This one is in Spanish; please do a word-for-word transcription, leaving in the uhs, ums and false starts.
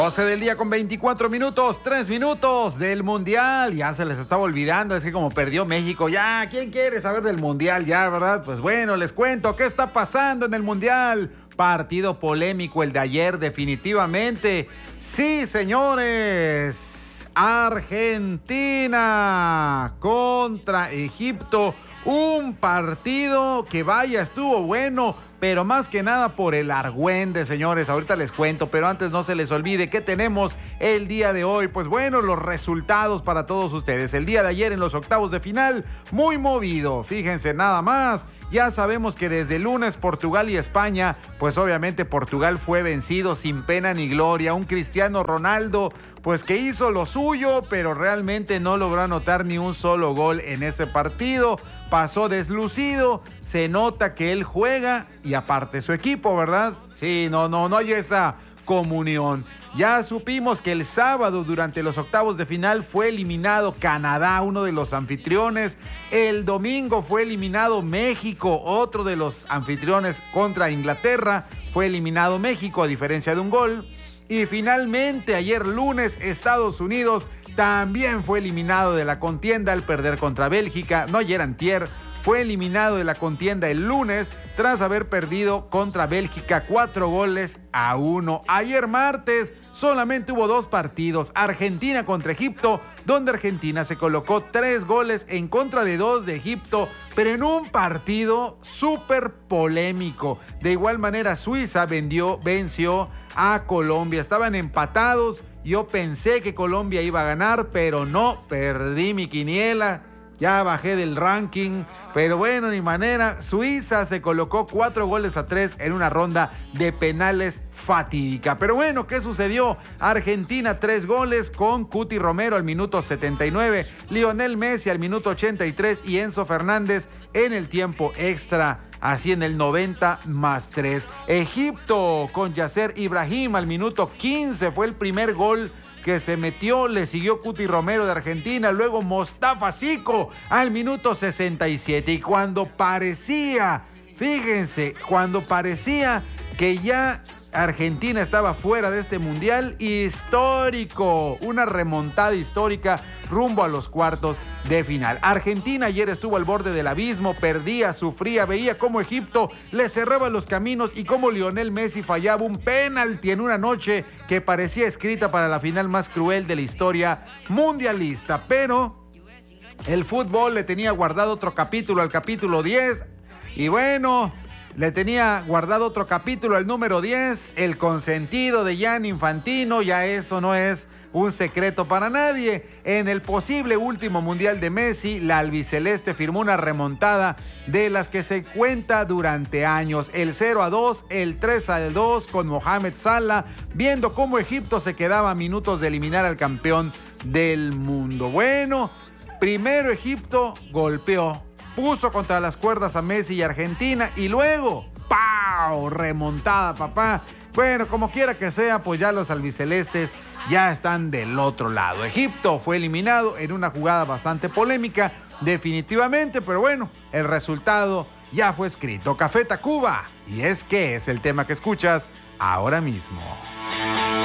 doce del día con veinticuatro minutos, tres minutos del Mundial. Ya se les estaba olvidando, es que como perdió México, ya, ¿quién quiere saber del Mundial? Ya, ¿verdad? Pues bueno, les cuento qué está pasando en el Mundial. Partido polémico el de ayer, definitivamente. Sí, señores. Argentina contra Egipto. Un partido que vaya, estuvo bueno, pero más que nada por el argüende, señores. Ahorita les cuento, pero antes no se les olvide que tenemos el día de hoy. Pues bueno, los resultados para todos ustedes. El día de ayer en los octavos de final, muy movido. Fíjense nada más. Ya sabemos que desde el lunes Portugal y España, pues obviamente Portugal fue vencido sin pena ni gloria. Un Cristiano Ronaldo, pues que hizo lo suyo, pero realmente no logró anotar ni un solo gol en ese partido. Pasó deslucido, se nota que él juega y aparte su equipo, ¿verdad? Sí, no, no, no hay esa comunión. Ya supimos que el sábado durante los octavos de final fue eliminado Canadá, uno de los anfitriones. El domingo fue eliminado México, otro de los anfitriones contra Inglaterra. Fue eliminado México a diferencia de un gol. Y finalmente ayer lunes Estados Unidos también fue eliminado de la contienda al perder contra Bélgica. No ayer antier, fue eliminado de la contienda el lunes tras haber perdido contra Bélgica cuatro goles a uno. Ayer martes solamente hubo dos partidos, Argentina contra Egipto, donde Argentina se colocó tres goles en contra de dos de Egipto, pero en un partido súper polémico. De igual manera Suiza vendió, venció a Colombia, estaban empatados. Yo pensé que Colombia iba a ganar, pero no, perdí mi quiniela. Ya bajé del ranking, pero bueno, ni manera. Suiza se colocó cuatro goles a tres en una ronda de penales fatídica. Pero bueno, ¿qué sucedió? Argentina tres goles con Cuti Romero al minuto setenta y nueve, Lionel Messi al minuto ochenta y tres y Enzo Fernández en el tiempo extra. Así en el noventa más tres. Egipto con Yasser Ibrahim al minuto quince fue el primer gol que se metió, le siguió Cuti Romero de Argentina, luego Mostafa Zico al minuto sesenta y siete. Y cuando parecía, fíjense, cuando parecía que ya Argentina estaba fuera de este mundial histórico, una remontada histórica rumbo a los cuartos de final. Argentina ayer estuvo al borde del abismo, perdía, sufría, veía cómo Egipto le cerraba los caminos y cómo Lionel Messi fallaba un penalti en una noche que parecía escrita para la final más cruel de la historia mundialista. Pero el fútbol le tenía guardado otro capítulo al capítulo diez y bueno, le tenía guardado otro capítulo al número diez, el consentido de Gianni Infantino. Ya eso no es un secreto para nadie. En el posible último mundial de Messi, la albiceleste firmó una remontada de las que se cuenta durante años. El cero a dos, el tres a dos con Mohamed Salah, viendo cómo Egipto se quedaba a minutos de eliminar al campeón del mundo. Bueno, primero Egipto golpeó, puso contra las cuerdas a Messi y Argentina y luego, ¡pau!, remontada, papá. Bueno, como quiera que sea, pues ya los albicelestes ya están del otro lado. Egipto fue eliminado en una jugada bastante polémica, definitivamente, pero bueno, el resultado ya fue escrito. Café Tacuba, y es que es el tema que escuchas ahora mismo.